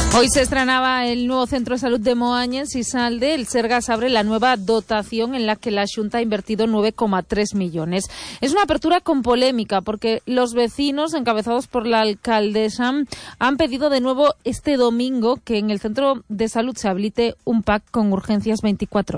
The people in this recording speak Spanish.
Hoy se estrenaba el nuevo Centro de Salud de Moaña, y Salde. El Sergas abre la nueva dotación en la que la Xunta ha invertido 9,3 millones. Es una apertura con polémica porque los vecinos, encabezados por la alcaldesa, han pedido de nuevo este domingo que en el Centro de Salud se habilite un PAC con urgencias 24 horas.